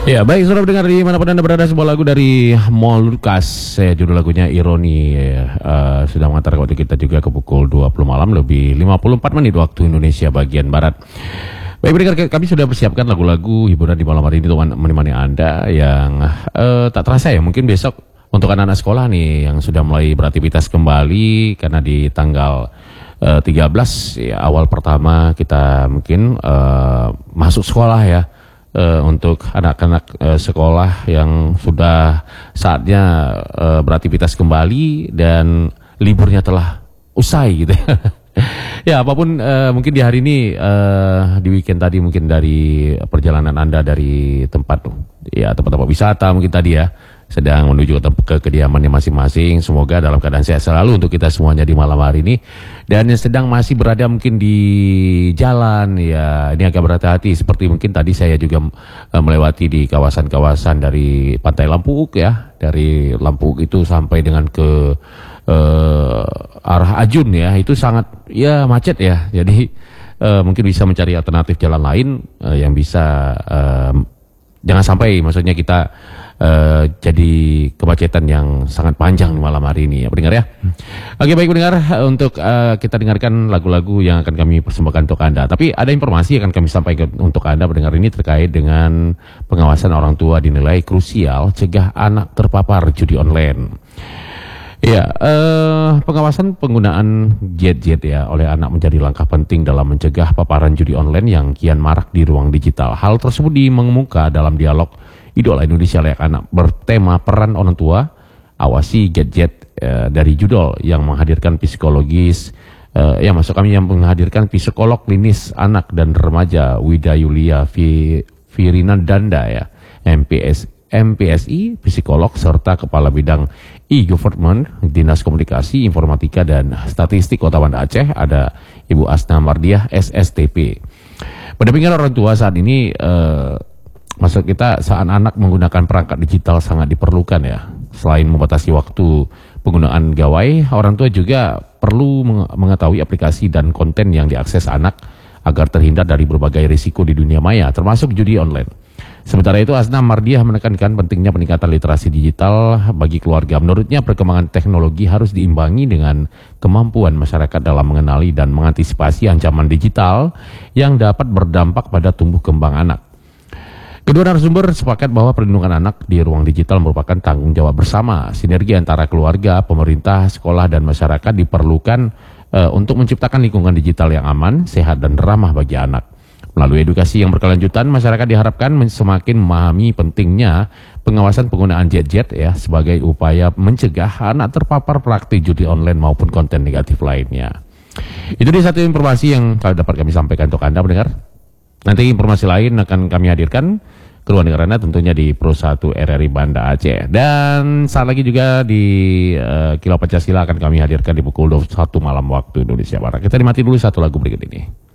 Ya baik, sudah mendengar dimanapun Anda berada, sebuah lagu dari Molucas, judul lagunya Ironi, sudah mengantar waktu kita juga ke pukul 20 malam lebih 54 menit waktu Indonesia bagian Barat. Baik pendengar, kami sudah persiapkan lagu-lagu hiburan di malam hari ini untuk menemani Anda yang tak terasa ya, mungkin besok untuk anak-anak sekolah nih yang sudah mulai beraktivitas kembali, karena di tanggal 13 ya, awal pertama kita mungkin masuk sekolah ya. Untuk anak-anak sekolah yang sudah saatnya beraktivitas kembali dan liburnya telah usai gitu. Ya apapun mungkin di hari ini, di weekend tadi mungkin dari perjalanan Anda dari tempat wisata mungkin tadi ya, sedang menuju ke kediamannya masing-masing. Semoga dalam keadaan sehat selalu untuk kita semuanya di malam hari ini. Dan yang sedang masih berada mungkin di jalan ya, ini agak berhati-hati, seperti mungkin tadi saya juga melewati di kawasan-kawasan dari Pantai Lampu Uk ya, dari Lampu Uk itu sampai dengan ke arah Ajun ya, itu sangat ya macet ya. Jadi mungkin bisa mencari alternatif jalan lain yang bisa jangan sampai maksudnya kita jadi kemacetan yang sangat panjang di malam hari ini ya pendengar ya. Oke baik pendengar, untuk kita dengarkan lagu-lagu yang akan kami persembahkan untuk Anda. Tapi ada informasi yang akan kami sampaikan untuk Anda pendengar ini terkait dengan pengawasan orang tua dinilai krusial cegah anak terpapar judi online. Ya, pengawasan penggunaan gadget ya oleh anak menjadi langkah penting dalam mencegah paparan judi online yang kian marak di ruang digital. Hal tersebut mengemuka dalam dialog Idola Indonesia Layak Anak bertema peran orang tua awasi gadget dari Judol yang menghadirkan psikologis yang menghadirkan psikolog klinis anak dan remaja Wida Yulia Firina Danda ya, MPSI, psikolog serta kepala bidang e-government Dinas Komunikasi, Informatika dan Statistik Kota Banda Aceh, ada Ibu Asna Mardiah SSTP. Pendampingan orang tua saat ini maksud kita saat anak menggunakan perangkat digital sangat diperlukan ya. Selain membatasi waktu penggunaan gawai, orang tua juga perlu mengetahui aplikasi dan konten yang diakses anak agar terhindar dari berbagai risiko di dunia maya, termasuk judi online. Sementara itu, Asna Mardiah menekankan pentingnya peningkatan literasi digital bagi keluarga. Menurutnya, perkembangan teknologi harus diimbangi dengan kemampuan masyarakat dalam mengenali dan mengantisipasi ancaman digital yang dapat berdampak pada tumbuh kembang anak. Kedua narasumber sepakat bahwa perlindungan anak di ruang digital merupakan tanggung jawab bersama. Sinergi antara keluarga, pemerintah, sekolah, dan masyarakat diperlukan untuk menciptakan lingkungan digital yang aman, sehat, dan ramah bagi anak. Melalui edukasi yang berkelanjutan, masyarakat diharapkan semakin memahami pentingnya pengawasan penggunaan gadget ya sebagai upaya mencegah anak terpapar praktik judi online maupun konten negatif lainnya. Itu dia satu informasi yang dapat kami sampaikan untuk Anda pendengar. Nanti informasi lain akan kami hadirkan keluar negara tentunya di Pro 1 RRI Banda Aceh. Dan saat lagi juga di Kilau Pancasila akan kami hadirkan di pukul 21 malam waktu Indonesia Barat. Kita nikmati dulu satu lagu berikut ini.